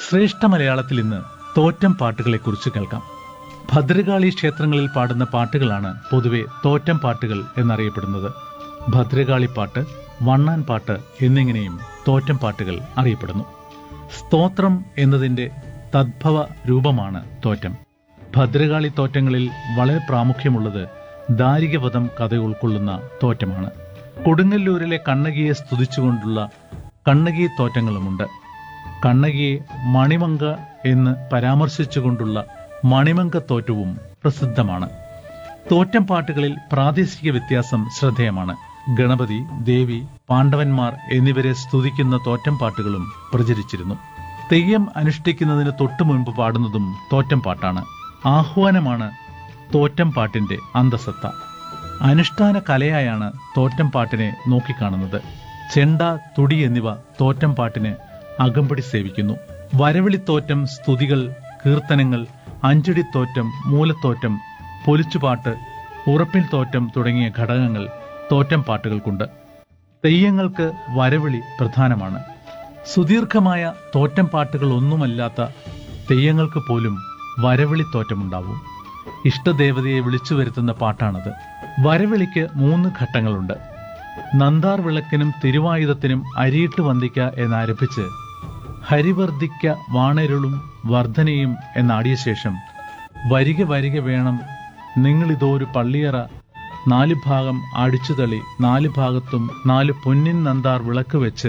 ശ്രേഷ്ഠ മലയാളത്തിൽ ഇന്ന് തോറ്റം പാട്ടുകളെക്കുറിച്ച് കേൾക്കാം. ഭദ്രകാളി ക്ഷേത്രങ്ങളിൽ പാടുന്ന പാട്ടുകളാണ് പൊതുവെ തോറ്റം പാട്ടുകൾ എന്നറിയപ്പെടുന്നത്. ഭദ്രകാളി പാട്ട്, വണ്ണാൻ പാട്ട് എന്നിങ്ങനെയും തോറ്റം പാട്ടുകൾ അറിയപ്പെടുന്നു. സ്തോത്രം എന്നതിന്റെ തദ്ഭവ രൂപമാണ് തോറ്റം. ഭദ്രകാളി തോറ്റങ്ങളിൽ വളരെ പ്രാമുഖ്യമുള്ളത് ദാരികവധം കഥ ഉൾക്കൊള്ളുന്ന തോറ്റമാണ്. കൊടുങ്ങല്ലൂരിലെ കണ്ണകിയെ സ്തുതിച്ചുകൊണ്ടുള്ള കണ്ണകി തോറ്റങ്ങളുമുണ്ട്. കണ്ണകിയെ മണിമങ്ക എന്ന് പരാമർശിച്ചുകൊണ്ടുള്ള മണിമങ്ക തോറ്റവും പ്രസിദ്ധമാണ്. തോറ്റം പാട്ടുകളിൽ പ്രാദേശിക വ്യത്യാസം ശ്രദ്ധേയമാണ്. ഗണപതി, ദേവി, പാണ്ഡവന്മാർ എന്നിവരെ സ്തുതിക്കുന്ന തോറ്റം പാട്ടുകളും പ്രചരിച്ചിരുന്നു. തെയ്യം അനുഷ്ഠിക്കുന്നതിന് തൊട്ടു മുൻപ് പാടുന്നതും തോറ്റം പാട്ടാണ്. ആഹ്വാനമാണ് തോറ്റം പാട്ടിന്റെ അന്തസത്ത. അനുഷ്ഠാന കലയായാണ് തോറ്റം പാട്ടിനെ നോക്കിക്കാണുന്നത്. ചെണ്ട, തുടി എന്നിവ തോറ്റം പാട്ടിന് അകമ്പടി സേവിക്കുന്നു. വരവിളിത്തോറ്റം, സ്തുതികൾ, കീർത്തനങ്ങൾ, അഞ്ചടിത്തോറ്റം, മൂലത്തോറ്റം, പൊലിച്ചുപാട്ട്, ഉറപ്പിൽ തോറ്റം തുടങ്ങിയ ഘടകങ്ങൾ തോറ്റം പാട്ടുകൾക്കുണ്ട്. തെയ്യങ്ങൾക്ക് വരവിളി പ്രധാനമാണ്. സുദീർഘമായ തോറ്റം പാട്ടുകൾ ഒന്നുമല്ലാത്ത തെയ്യങ്ങൾക്ക് പോലും വരവിളി തോറ്റമുണ്ടാവും. ഇഷ്ടദേവതയെ വിളിച്ചു വരുത്തുന്ന പാട്ടാണത്. വരവിളിക്ക് 3 ഘട്ടങ്ങളുണ്ട്. നന്ദാർ വിളക്കിനും തിരുവായുധത്തിനും അരിയിട്ട് വന്ദിക്ക എന്നാരംഭിച്ച് ഹരിവർദ്ധിക്ക വാണരുളും വർധനയും എന്നാടിയ ശേഷം വരിക വരിക വേണം നിങ്ങളിതോരു പള്ളിയറ 4 ഭാഗം അടിച്ചുതളി 4 ഭാഗത്തും 4 പൊന്നിൻ നന്ദാർ വിളക്ക് വെച്ച്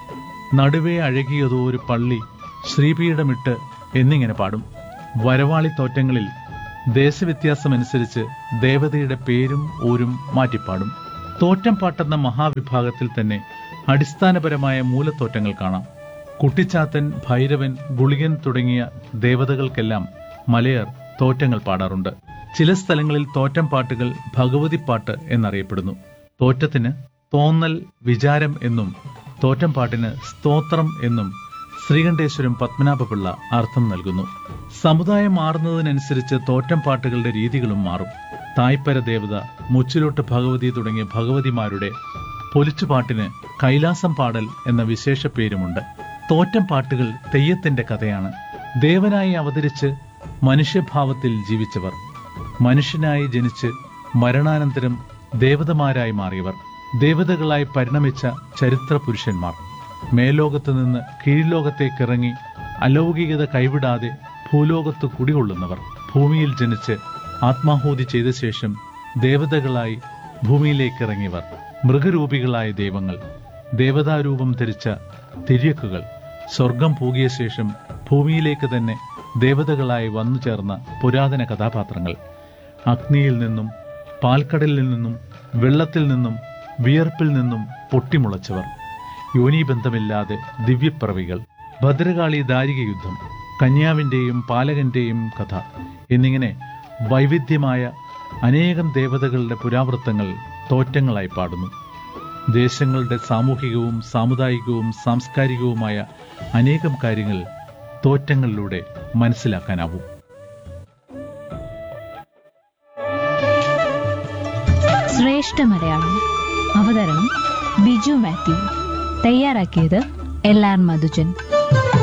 നടുവേ അഴകിയതോ ഒരു പള്ളി ശ്രീപീഠമിട്ട് എന്നിങ്ങനെ പാടും. വരവാളി തോറ്റങ്ങളിൽ ദേശവ്യത്യാസമനുസരിച്ച് ദേവതയുടെ പേരും ഊരും മാറ്റിപ്പാടും. തോറ്റം പാട്ടെന്ന മഹാവിഭാഗത്തിൽ തന്നെ അടിസ്ഥാനപരമായ മൂലത്തോറ്റങ്ങൾ കാണാം. കുട്ടിച്ചാത്തൻ, ഭൈരവൻ, ഗുളികൻ തുടങ്ങിയ ദേവതകൾക്കെല്ലാം മലയർ തോറ്റങ്ങൾ പാടാറുണ്ട്. ചില സ്ഥലങ്ങളിൽ തോറ്റം പാട്ടുകൾ ഭഗവതിപ്പാട്ട് എന്നറിയപ്പെടുന്നു. തോറ്റത്തിന് തോന്നൽ, വിചാരം എന്നും തോറ്റം പാട്ടിന് സ്തോത്രം എന്നും ശ്രീകണ്ഠേശ്വരം പത്മനാഭപിള്ള അർത്ഥം നൽകുന്നു. സമുദായം മാറുന്നതിനനുസരിച്ച് തോറ്റം പാട്ടുകളുടെ രീതികളും മാറും. തായ്പര ദേവത, മുച്ചിലോട്ട് ഭഗവതി തുടങ്ങിയ ഭഗവതിമാരുടെ പൊലിച്ചുപാട്ടിന് കൈലാസം പാടൽ എന്ന വിശേഷ പേരുമുണ്ട്. തോറ്റം പാട്ടുകൾ തെയ്യത്തിന്റെ കഥയാണ്. ദേവനായി അവതരിച്ച് മനുഷ്യഭാവത്തിൽ ജീവിച്ചവർ, മനുഷ്യനായി ജനിച്ച് മരണാനന്തരം ദേവതമാരായി മാറിയവർ, ദേവതകളായി പരിണമിച്ച ചരിത്ര പുരുഷന്മാർ, മേലോകത്ത് നിന്ന് കീഴ്ലോകത്തേക്കിറങ്ങി അലൗകികത കൈവിടാതെ ഭൂലോകത്ത് കുടികൊള്ളുന്നവർ, ഭൂമിയിൽ ജനിച്ച് ആത്മാഹൂതി ചെയ്ത ശേഷം ദേവതകളായി ഭൂമിയിലേക്കിറങ്ങിയവർ, മൃഗരൂപികളായ ദൈവങ്ങൾ, ദേവതാരൂപം ധരിച്ച തിര്യക്കുകൾ, സ്വർഗം പൂകിയ ശേഷം ഭൂമിയിലേക്ക് തന്നെ ദേവതകളായി വന്നു ചേർന്ന പുരാതന കഥാപാത്രങ്ങൾ, അഗ്നിയിൽ നിന്നും പാൽക്കടലിൽ നിന്നും വെള്ളത്തിൽ നിന്നും വിയർപ്പിൽ നിന്നും പൊട്ടിമുളച്ചവർ, യോനീബന്ധമില്ലാതെ ദിവ്യപ്പിറവികൾ, ഭദ്രകാളി ദാരിക യുദ്ധം, കന്യാവിന്റെയും പാലകന്റെയും കഥ എന്നിങ്ങനെ വൈവിധ്യമായ അനേകം ദേവതകളുടെ പുരാവൃത്തങ്ങൾ തോറ്റങ്ങളായി പാടുന്നു. ദേശങ്ങളുടെ സാമൂഹികവും സാമുദായികവും സാംസ്കാരികവുമായ അനേകം കാര്യങ്ങൾ തോറ്റങ്ങളിലൂടെ മനസ്സിലാക്കാനാവും. ശ്രേഷ്ഠ മലയാളം. അവതരണം ബിജു മാത്യു. തയ്യാറാക്കിയത് LR മധുജൻ.